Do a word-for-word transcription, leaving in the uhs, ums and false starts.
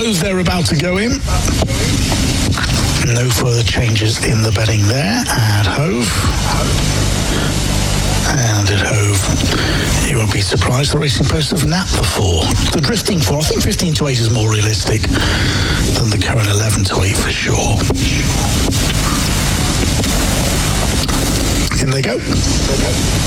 those they're about to go in. No further changes in the bedding there. Add hove. And at hove, you won't be surprised the racing posts have napped before. The drifting four, I think fifteen to eight is more realistic than the current eleven to eight for sure. In they go.